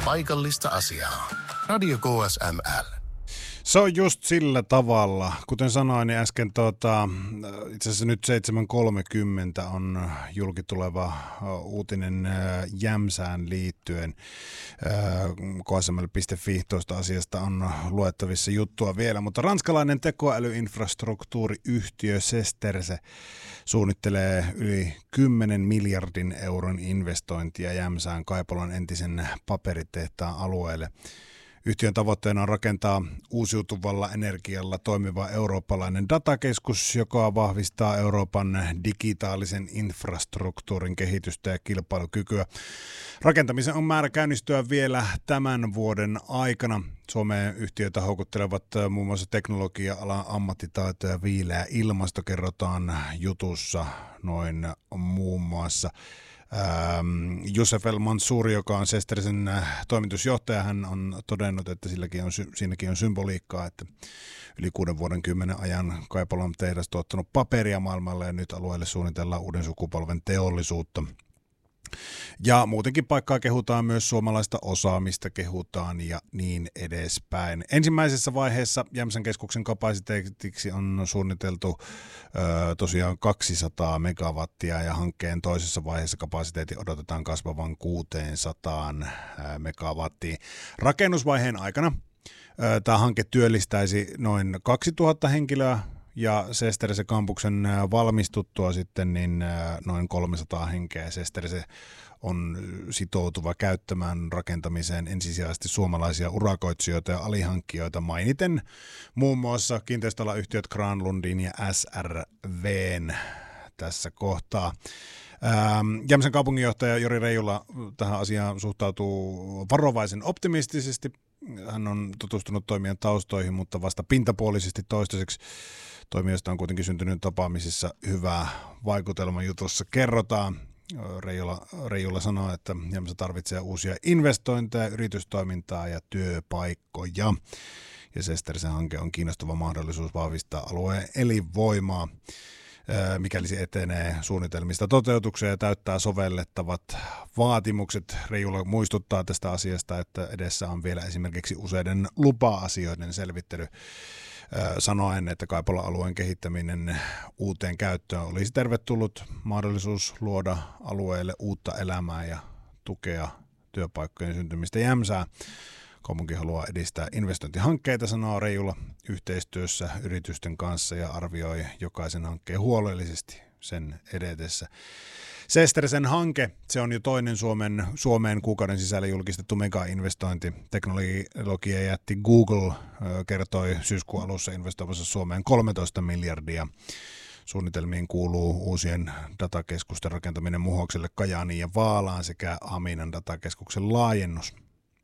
paikallista asiaa. Radio KSML. Se on just sillä tavalla. Kuten sanoin, niin äsken itse asiassa nyt 7.30 on julkituleva uutinen Jämsään liittyen. KSML.fi tuosta asiasta on luettavissa juttua vielä, mutta ranskalainen tekoälyinfrastruktuuriyhtiö Sesterse suunnittelee yli 10 miljardin euron investointia Jämsään Kaipolan entisen paperitehtaan alueelle. Yhtiön tavoitteena on rakentaa uusiutuvalla energialla toimiva eurooppalainen datakeskus, joka vahvistaa Euroopan digitaalisen infrastruktuurin kehitystä ja kilpailukykyä. Rakentamisen on määrä käynnistyä vielä tämän vuoden aikana. Suomeen yhtiöitä houkuttelevat muun muassa teknologia-alan ammattitaito ja viileä ilmasto, kerrotaan jutussa noin muun muassa. Youssef El Mansour, joka on Sestersen toimitusjohtaja, hän on todennut, että siinäkin on symboliikkaa, että yli 6 vuoden 10 ajan Kaipolan tehdas tuottanut paperia maailmalle ja nyt alueelle suunnitellaan uuden sukupolven teollisuutta. Ja muutenkin paikkaa kehutaan, myös suomalaista osaamista kehutaan ja niin edespäin. Ensimmäisessä vaiheessa Jämsän keskuksen kapasiteetiksi on suunniteltu tosiaan 200 megawattia ja hankkeen toisessa vaiheessa kapasiteetin odotetaan kasvavan 600 megawattiin. Rakennusvaiheen aikana tämä hanke työllistäisi noin 2000 henkilöä. Ja Sesterse kampuksen valmistuttua sitten niin noin 300 henkeä. Sesterse on sitoutuva käyttämään rakentamiseen ensisijaisesti suomalaisia urakoitsijoita ja alihankkijoita mainiten muun muassa kiinteistöalan yhtiöt Granlundin ja SRVn tässä kohtaa. Jämsän kaupunginjohtaja Jori Reijula tähän asiaan suhtautuu varovaisen optimistisesti. Hän on tutustunut toimijan taustoihin, mutta vasta pintapuolisesti toistaiseksi. Toimijoista on kuitenkin syntynyt tapaamisissa hyvää vaikutelma, jutussa kerrotaan. Reijula sanoo, että Jämsä tarvitsee uusia investointeja, yritystoimintaa ja työpaikkoja. Ja Sestersen hanke on kiinnostava mahdollisuus vahvistaa alueen elinvoimaa, mikäli se etenee suunnitelmista toteutukseen ja täyttää sovellettavat vaatimukset. Reijula muistuttaa tästä asiasta, että edessä on vielä esimerkiksi useiden lupa-asioiden selvittely, sanoen, että Kaipolan alueen kehittäminen uuteen käyttöön olisi tervetullut mahdollisuus luoda alueelle uutta elämää ja tukea työpaikkojen syntymistä Jämsää. Kaupunki haluaa edistää investointihankkeita, sanoo Reijula, yhteistyössä yritysten kanssa ja arvioi jokaisen hankkeen huolellisesti sen edetessä. Sestersen hanke, se on jo toinen Suomeen kuukauden sisällä julkistettu mega-investointi. Teknologiajätti Google kertoi syyskuun alussa investoivansa Suomeen 13 miljardia. Suunnitelmiin kuuluu uusien datakeskusten rakentaminen Muhokselle, Kajaaniin ja Vaalaan sekä Haminan datakeskuksen laajennus.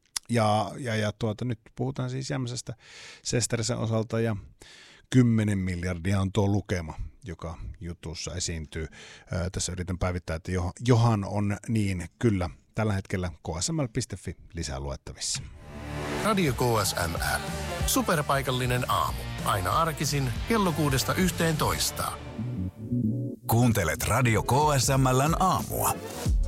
Nyt puhutaan siis Jämsästä Sestersen osalta ja 10 miljardia on tuo lukema, joka jutussa esiintyy. Tässä yritän päivittää, että johan on niin, kyllä. Tällä hetkellä ksml.fi lisää luettavissa. Radio KSML. Superpaikallinen aamu. Aina arkisin kello 6–11. Kuuntelet Radio KSML:n aamua.